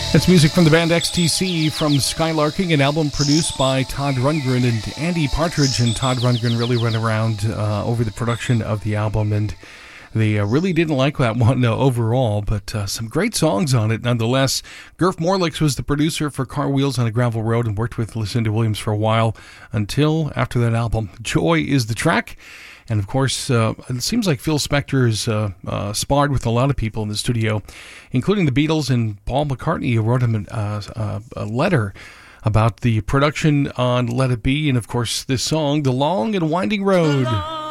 That's music from the band XTC from Skylarking, an album produced by Todd Rundgren, and Andy Partridge and Todd Rundgren really went around over the production of the album, and they really didn't like that one overall, but some great songs on it nonetheless. Gurf Morlix was the producer for Car Wheels on a Gravel Road and worked with Lucinda Williams for a while until after that album. Joy is the track. And, of course, it seems like Phil Spector has sparred with a lot of people in the studio, including the Beatles and Paul McCartney, who wrote him a letter about the production on Let It Be and, of course, this song, The Long and Winding Road.